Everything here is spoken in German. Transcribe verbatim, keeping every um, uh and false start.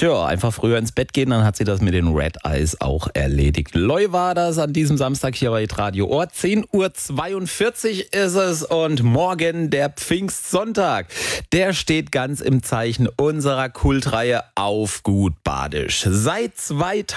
Tja, einfach früher ins Bett gehen, dann hat sie das mit den Red Eyes auch erledigt. Loi war das an diesem Samstag hier bei Radio Ohr. zehn Uhr zweiundvierzig ist es und morgen der Pfingstsonntag. Der steht ganz im Zeichen unserer Kultreihe Auf gut Badisch. Seit zweitausend